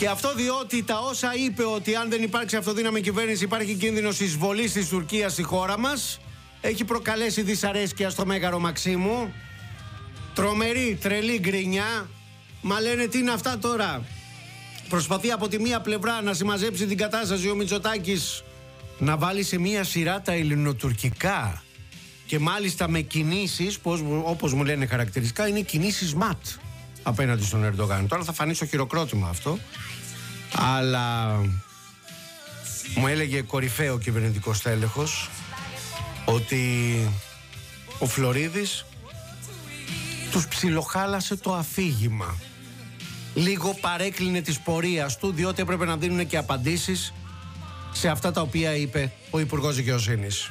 Και αυτό διότι τα όσα είπε ότι αν δεν υπάρξει αυτοδύναμη κυβέρνηση υπάρχει κίνδυνος εισβολής της Τουρκίας στη χώρα μας, έχει προκαλέσει δυσαρέσκεια στο Μέγαρο Μαξίμου. Τρομερή, τρελή γκρινιά. Μα λένε τι είναι αυτά τώρα. Προσπαθεί από τη μία πλευρά να συμμαζέψει την κατάσταση ο Μητσοτάκης, να βάλει σε μία σειρά τα ελληνοτουρκικά και μάλιστα με κινήσεις, όπως μου λένε χαρακτηριστικά, είναι κινήσεις ματ απέναντι στον Ερντογάν. Τώρα θα φανεί στο χειροκρότημα αυτό, αλλά μου έλεγε κορυφαίο κυβερνητικός τέλεχος ότι ο Φλωρίδης τους ψιλοχάλασε το αφήγημα. Λίγο παρέκλεινε της πορείας του, διότι έπρεπε να δίνουν και απαντήσεις σε αυτά τα οποία είπε ο Υπουργός Δικαιοσύνης.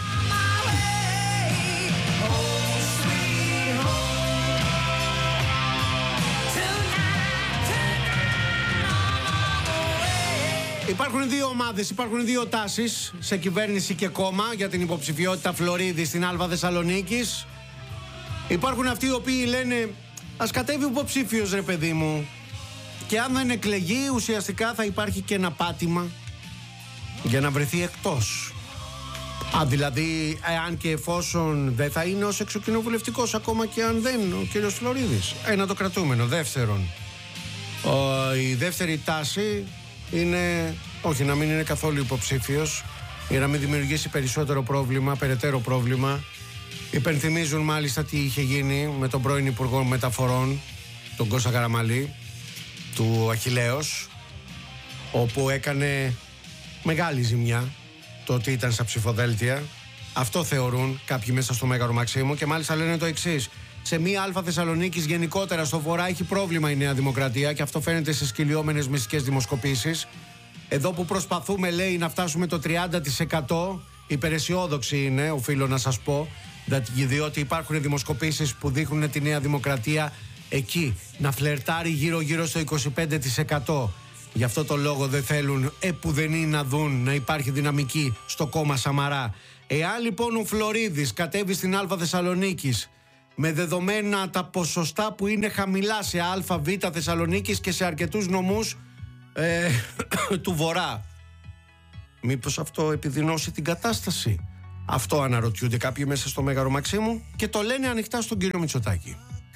Υπάρχουν δύο ομάδες, υπάρχουν δύο τάσεις σε κυβέρνηση και κόμμα για την υποψηφιότητα Φλωρίδη στην Άλβα Θεσσαλονίκης. Υπάρχουν αυτοί οι οποίοι λένε ας κατέβει υποψήφιος ρε παιδί μου, και αν δεν εκλεγεί ουσιαστικά θα υπάρχει και ένα πάτημα για να βρεθεί εκτός. Δηλαδή εάν και εφόσον δεν θα είναι ως εξοκοινοβουλευτικός, ακόμα και αν δεν ο κύριος Φλωρίδης. Ένα το κρατούμενο. Δεύτερον, η δεύτερη τάση είναι όχι να μην είναι καθόλου υποψήφιος, για να μην δημιουργήσει περισσότερο πρόβλημα, περαιτέρω πρόβλημα. Υπενθυμίζουν μάλιστα τι είχε γίνει με τον πρώην Υπουργό Μεταφορών, τον Κώστα Καραμαλή, του Αχιλλέως, όπου έκανε μεγάλη ζημιά το ότι ήταν στα ψηφοδέλτια. Αυτό θεωρούν κάποιοι μέσα στο Μέγαρο Μαξίμου, και μάλιστα λένε το εξής: σε μία Αλφα Θεσσαλονίκης, γενικότερα στο Βορρά, έχει πρόβλημα η Νέα Δημοκρατία, και αυτό φαίνεται σε σκυλιόμενες μυστικές δημοσκοπήσεις. Εδώ που προσπαθούμε, λέει, να φτάσουμε το 30%, υπεραισιόδοξη είναι, οφείλω να σας πω, διότι υπάρχουν δημοσκοπήσεις που δείχνουν τη Νέα Δημοκρατία εκεί να φλερτάρει γύρω στο 25%. Γι' αυτό το λόγο δεν θέλουν επουδενή να δουν να υπάρχει δυναμική στο κόμμα Σαμαρά. Εάν λοιπόν ο Φλωρίδης κατέβει στην Άλφα Θεσσαλονίκης με δεδομένα τα ποσοστά που είναι χαμηλά σε ΑΒ Θεσσαλονίκης και σε αρκετούς νομούς του Βορρά, μήπως αυτό επιδεινώσει την κατάσταση? Αυτό αναρωτιούνται κάποιοι μέσα στο Μέγαρο Μαξίμου και το λένε ανοιχτά στον κύριο Μητσοτάκη.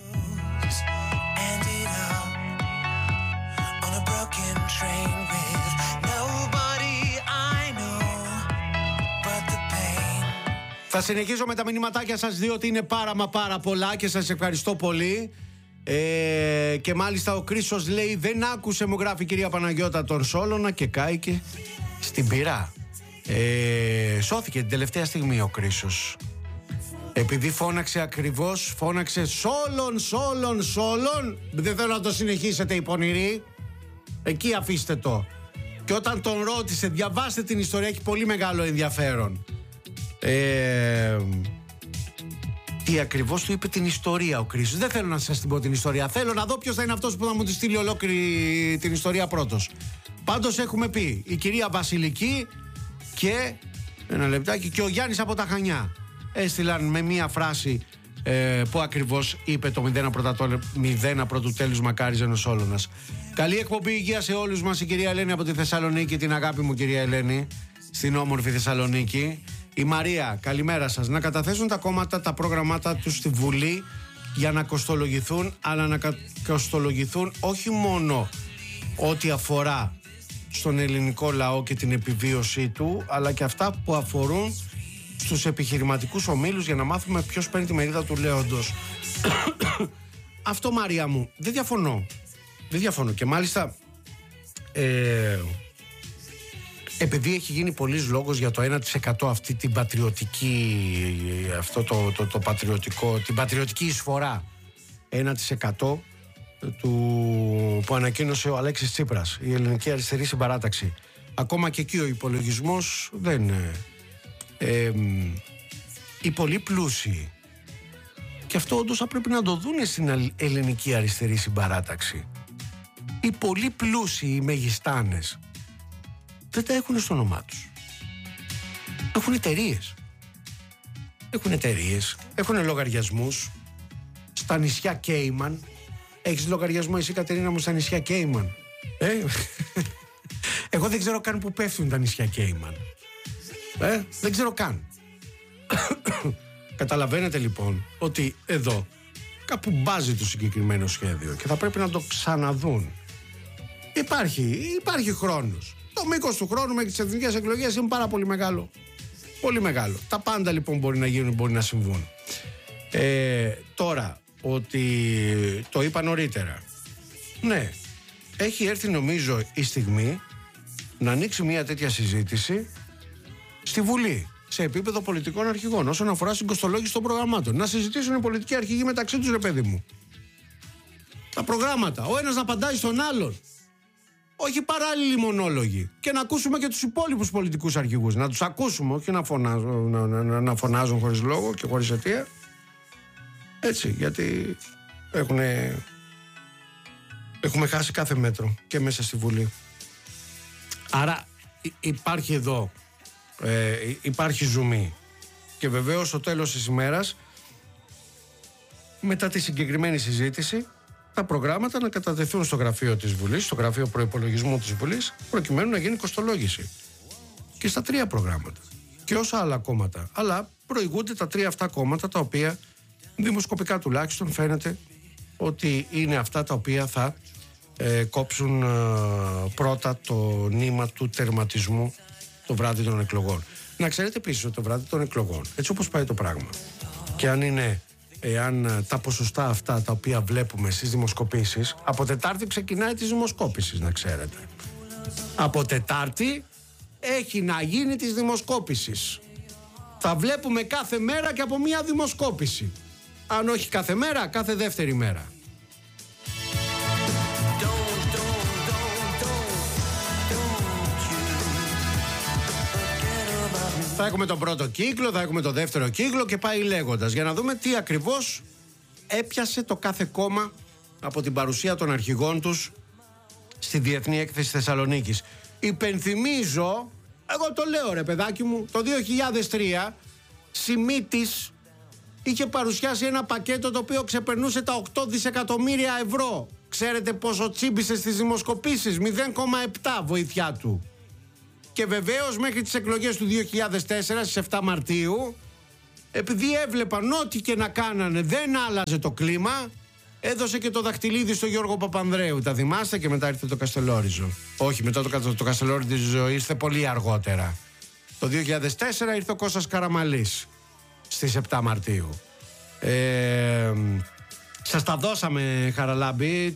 Θα συνεχίσω με τα μηνυματάκια σας, διότι είναι πάρα πολλά και σας ευχαριστώ πολύ. Και μάλιστα ο Κρίσος λέει δεν άκουσε, μου γράφει η κυρία Παναγιώτα, τον Σόλωνα και κάηκε στην πυρά. Σώθηκε την τελευταία στιγμή ο Κρίσος, επειδή φώναξε ακριβώς, φώναξε Σόλων. Δεν θέλω να το συνεχίσετε οι πονηροί, εκεί αφήστε το. Και όταν τον ρώτησε, διαβάστε την ιστορία, έχει πολύ μεγάλο ενδιαφέρον. Τι ακριβώς του είπε την ιστορία ο Κρίσος? Δεν θέλω να σας την πω την ιστορία, θέλω να δω ποιος θα είναι αυτός που θα μου τη στείλει ολόκληρη την ιστορία πρώτος. Πάντως έχουμε πει η κυρία Βασιλική και ένα λεπτάκι και ο Γιάννης από τα Χανιά έστειλαν με μία φράση που ακριβώς είπε το 0 πρώτου τέλους μακάριζεν ο Σόλωνας. Καλή εκπομπή, υγεία σε όλους μας. Η κυρία Ελένη από τη Θεσσαλονίκη, την αγάπη μου κυρία Ελένη, στην όμορφη Θεσσαλονίκη. Η Μαρία, καλημέρα σας. Να καταθέσουν τα κόμματα τα προγραμμάτα τους στη Βουλή για να κοστολογηθούν, αλλά να κοστολογηθούν όχι μόνο ό,τι αφορά στον ελληνικό λαό και την επιβίωσή του, αλλά και αυτά που αφορούν στους επιχειρηματικούς ομίλους, για να μάθουμε ποιος παίρνει τη μερίδα του λέοντος. Αυτό, Μαρία μου, δεν διαφωνώ. Και μάλιστα επειδή έχει γίνει πολλής λόγος για το 1% αυτή την πατριωτική, αυτό το πατριωτικό, την πατριωτική εισφορά 1% που ανακοίνωσε ο Αλέξης Τσίπρας, η Ελληνική Αριστερή Συμπαράταξη. Ακόμα και εκεί ο υπολογισμός δεν είναι. Οι πολύ πλούσιοι, και αυτό όντως θα πρέπει να το δούνε στην Ελληνική Αριστερή Συμπαράταξη, οι πολύ πλούσιοι, οι μεγιστάνες, δεν τα έχουν στο όνομά τους. Έχουν εταιρείες, έχουν λογαριασμούς στα νησιά Κέιμαν. Έχεις λογαριασμό εσύ, Κατερίνα μου, στα νησιά Κέιμαν? Εγώ δεν ξέρω καν που πέφτουν τα νησιά Κέιμαν. Δεν ξέρω καν. Καταλαβαίνετε λοιπόν ότι εδώ κάπου μπάζει το συγκεκριμένο σχέδιο και θα πρέπει να το ξαναδούν. Υπάρχει χρόνος. Το μήκος του χρόνου μέχρι τις εθνικές εκλογές είναι πάρα πολύ μεγάλο. Πολύ μεγάλο. Τα πάντα λοιπόν μπορεί να γίνουν, μπορεί να συμβούν. Τώρα, ότι το είπα νωρίτερα. Ναι, έχει έρθει νομίζω η στιγμή να ανοίξει μια τέτοια συζήτηση στη Βουλή, σε επίπεδο πολιτικών αρχηγών, όσον αφορά στην κοστολόγηση των προγραμμάτων. Να συζητήσουν οι πολιτικοί αρχηγοί μεταξύ τους, ρε παιδί μου. Τα προγράμματα. Ο ένας να απαντάει στον άλλον. Όχι παράλληλοι μονόλογοι. Και να ακούσουμε και τους υπόλοιπους πολιτικούς αρχηγούς. Να τους ακούσουμε, όχι να φωνάζουν χωρίς λόγο και χωρίς αιτία. Έτσι, γιατί έχουμε χάσει κάθε μέτρο και μέσα στη Βουλή. Άρα υπάρχει εδώ, υπάρχει ζουμί. Και βεβαίως στο τέλος της ημέρας, μετά τη συγκεκριμένη συζήτηση, τα προγράμματα να κατατεθούν στο γραφείο της Βουλής, στο γραφείο προϋπολογισμού της Βουλής, προκειμένου να γίνει κοστολόγηση. Και στα 3 προγράμματα. Και όσα άλλα κόμματα. Αλλά προηγούνται τα 3 αυτά κόμματα, τα οποία δημοσκοπικά τουλάχιστον φαίνεται ότι είναι αυτά τα οποία θα κόψουν πρώτα το νήμα του τερματισμού το βράδυ των εκλογών. Να ξέρετε επίσης ότι το βράδυ των εκλογών, έτσι όπως πάει το πράγμα, και εάν τα ποσοστά αυτά τα οποία βλέπουμε στις δημοσκοπήσεις, από Τετάρτη ξεκινάει τις δημοσκόπησεις, να ξέρετε. Από Τετάρτη έχει να γίνει τις δημοσκόπησεις. Θα βλέπουμε κάθε μέρα και από μία δημοσκόπηση. Αν όχι κάθε μέρα, κάθε δεύτερη μέρα. Θα έχουμε τον πρώτο κύκλο, θα έχουμε τον δεύτερο κύκλο και πάει λέγοντας, για να δούμε τι ακριβώς έπιασε το κάθε κόμμα από την παρουσία των αρχηγών τους στη Διεθνή Έκθεση Θεσσαλονίκης. Υπενθυμίζω, εγώ το λέω ρε παιδάκι μου, το 2003 Σιμίτης είχε παρουσιάσει ένα πακέτο το οποίο ξεπερνούσε τα 8 δισεκατομμύρια ευρώ. Ξέρετε πόσο τσίμπησε στις δημοσκοπήσεις? 0,7 βοήθειά του. Και βεβαίως μέχρι τις εκλογές του 2004 στις 7 Μαρτίου, επειδή έβλεπαν ό,τι και να κάνανε δεν άλλαζε το κλίμα, έδωσε και το δαχτυλίδι στο Γιώργο Παπανδρέου. Τα θυμάστε? Και μετά ήρθε το Καστελόριζο. Όχι, μετά το Καστελόριζο ήρθε πολύ αργότερα. Το 2004 ήρθε ο Κώστας Καραμαλής στις 7 Μαρτίου. Σας τα δώσαμε, Χαραλάμπη,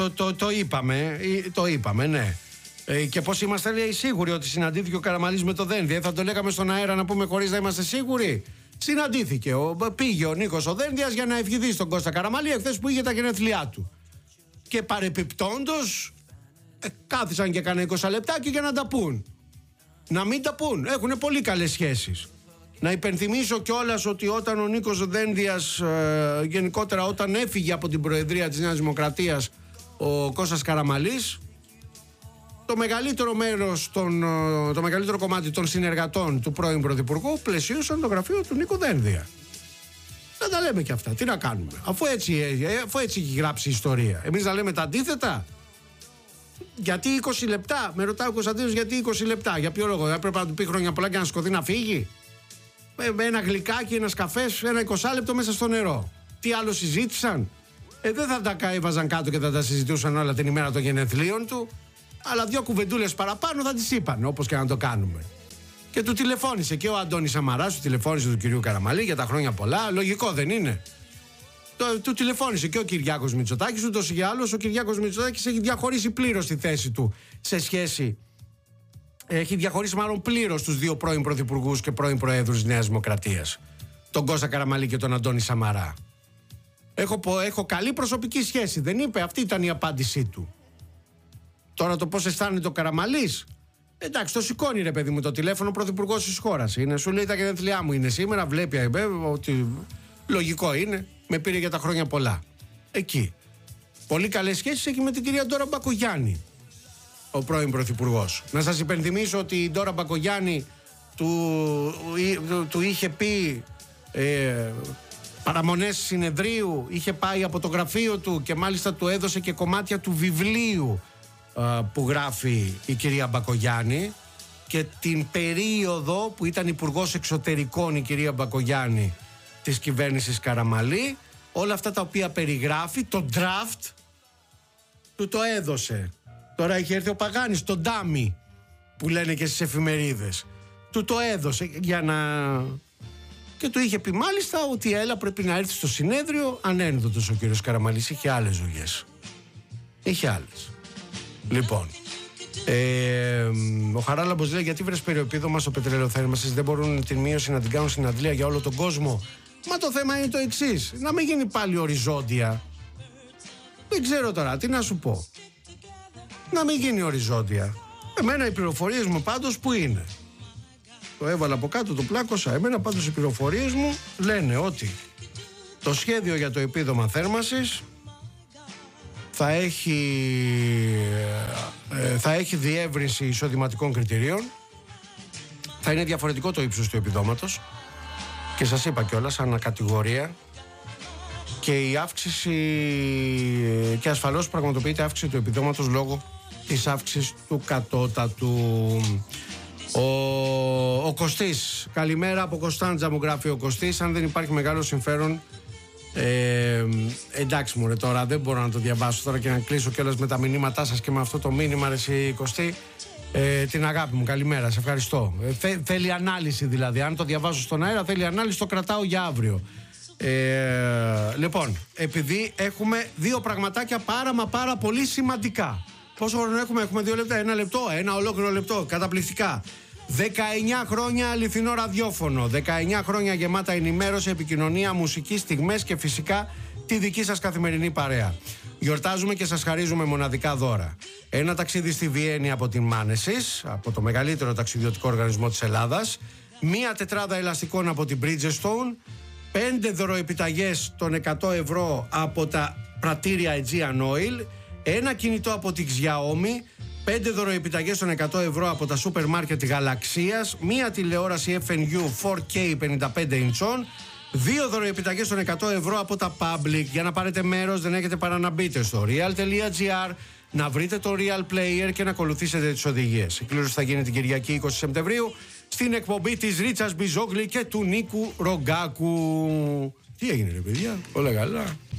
το είπαμε, ναι. Και πώς είμαστε, λέει, σίγουροι ότι συναντήθηκε ο Καραμαλής με το Δένδια? Θα το λέγαμε στον αέρα να πούμε χωρίς να είμαστε σίγουροι? Συναντήθηκε, πήγε ο Νίκος ο Δένδιας για να ευχηθεί στον Κώστα Καραμαλή εχθές που είχε τα γενέθλιά του. Και παρεπιπτόντος κάθισαν και κάνα 20 λεπτάκι για να τα πούν. Να μην τα πούν, έχουν πολύ καλές σχέσεις. Να υπενθυμίσω κιόλας ότι όταν ο Νίκος Δένδιας, γενικότερα όταν έφυγε από την Προεδρία της Νέας Δημοκρατίας ο Κώστας Καραμαλής, το μεγαλύτερο κομμάτι των συνεργατών του πρώην Πρωθυπουργού πλαισίωσαν το γραφείο του Νίκου Δένδια. Δεν τα λέμε κι αυτά. Τι να κάνουμε? Αφού έτσι έχει γράψει η ιστορία. Εμείς να λέμε τα αντίθετα? Γιατί 20 λεπτά? Με ρωτάει ο Κωνσταντίνος, γιατί 20 λεπτά? Για ποιο λόγο? Έπρεπε να του πει χρόνια πολλά και να σκοτεί να φύγει? Με ένα γλυκάκι, ένας καφές, ένα 20 λεπτό μέσα στο νερό. Τι άλλο συζήτησαν? Δεν θα τα έβαζαν κάτω και θα τα συζητούσαν όλα την ημέρα των γενεθλίων του. Αλλά 2 κουβεντούλες παραπάνω θα τις είπαν, όπως και να το κάνουμε. Και του τηλεφώνησε και ο Αντώνης Σαμαράς, του τηλεφώνησε του κυρίου Καραμαλή για τα χρόνια πολλά. Λογικό δεν είναι? Του τηλεφώνησε και ο Κυριάκος Μητσοτάκης. Ούτως ή άλλως ο Κυριάκος Μητσοτάκης έχει διαχωρίσει πλήρως τη θέση του σε σχέση. Έχει διαχωρίσει μάλλον πλήρως τους 2 πρώην πρωθυπουργούς και πρώην προέδρους της Νέας Δημοκρατίας, τον Κώστα Καραμαλή και τον Αντώνη Σαμαρά. Έχω καλή προσωπική σχέση, δεν είπε? Αυτή ήταν η απάντησή του. Τώρα το πώς αισθάνεται ο Καραμαλής, εντάξει, το σηκώνει ρε παιδί μου το τηλέφωνο, ο πρωθυπουργός της χώρας είναι. Σου λέει τα γενέθλιά μου είναι σήμερα, βλέπει ότι λογικό είναι, με πήρε για τα χρόνια πολλά. Εκεί. Πολύ καλές σχέσεις έχει με την κυρία Ντόρα Μπακογιάννη, ο πρώην πρωθυπουργός. Να σας υπενθυμίσω ότι η Ντόρα Μπακογιάννη του είχε πει παραμονές συνεδρίου, είχε πάει από το γραφείο του και μάλιστα του έδωσε και κομμάτια του βιβλίου που γράφει η κυρία Μπακογιάννη και την περίοδο που ήταν υπουργός εξωτερικών η κυρία Μπακογιάννη της κυβέρνησης Καραμαλή. Όλα αυτά τα οποία περιγράφει, το draft του το έδωσε. Τώρα έχει έρθει ο Παγάνης, το ντάμι που λένε και στις εφημερίδες. Του το έδωσε για να... Και του είχε πει μάλιστα ότι έλα πρέπει να έρθει στο συνέδριο ανένδοτος ο κύριος Καραμαλής. Είχε άλλες δουλειές. Είχε άλλες. Λοιπόν, ο Χαράλαμπος λέει γιατί βρες περιοπίδωμα στο πετρελαιοθέρμανσης, δεν μπορούν την μείωση να την κάνουν στην αντλία για όλο τον κόσμο. Μα το θέμα είναι το εξής, να μην γίνει πάλι οριζόντια. Δεν ξέρω τώρα τι να σου πω. Να μην γίνει οριζόντια. Εμένα οι πληροφορίες μου πάντως που είναι. Το έβαλα από κάτω, το πλάκωσα. Εμένα πάντως οι πληροφορίες μου λένε ότι το σχέδιο για το επίδομα θέρμανσης θα έχει διεύρυνση εισοδηματικών κριτηρίων. Θα είναι διαφορετικό το ύψος του επιδόματος. Και σας είπα κιόλας, ανακατηγορία. Και η αύξηση, και ασφαλώς πραγματοποιείται αύξηση του επιδόματος λόγω της αύξησης του κατώτατου. Ο Κωστής, καλημέρα από Κωνσταντζα μου γράφει ο Κωστής. Αν δεν υπάρχει μεγάλο συμφέρον, εντάξει μωρέ τώρα δεν μπορώ να το διαβάσω τώρα και να κλείσω κιόλας με τα μηνύματά σας και με αυτό το μήνυμα ρε εσύ Κωστή. Την αγάπη μου, καλημέρα, σε ευχαριστώ. Θέλει ανάλυση δηλαδή, αν το διαβάζω στον αέρα θέλει ανάλυση, το κρατάω για αύριο. Λοιπόν, επειδή έχουμε δύο πραγματάκια πάρα πολύ σημαντικά. Πόσο χρόνο έχουμε? Έχουμε 2 λεπτά, 1 λεπτό, ένα ολόκληρο λεπτό, καταπληκτικά. 19 χρόνια αληθινό ραδιόφωνο, 19 χρόνια γεμάτα ενημέρωση, επικοινωνία, μουσική, στιγμές και φυσικά τη δική σας καθημερινή παρέα. Γιορτάζουμε και σας χαρίζουμε μοναδικά δώρα. Ένα ταξίδι στη Βιέννη από την Μάνεσης, από το μεγαλύτερο ταξιδιωτικό οργανισμό της Ελλάδας, μία τετράδα ελαστικών από την Bridgestone, 5 δωροεπιταγές των 100 ευρώ από τα πρατήρια Aegean Oil, ένα κινητό από την Xiaomi, 5 δωροεπιταγές των 100 ευρώ από τα σούπερ μάρκετ Γαλαξίας, μία τηλεόραση FNU 4K 55 inch, 2 δωροεπιταγές των 100 ευρώ από τα Public. Για να πάρετε μέρος δεν έχετε παρά να μπείτε στο real.gr, να βρείτε το Real Player και να ακολουθήσετε τις οδηγίες. Η κλήρωση θα γίνει την Κυριακή 20 Σεπτεμβρίου στην εκπομπή της Ρίτσας Μπιζόγλη και του Νίκου Ρογκάκου. Τι έγινε ρε παιδιά, όλα καλά?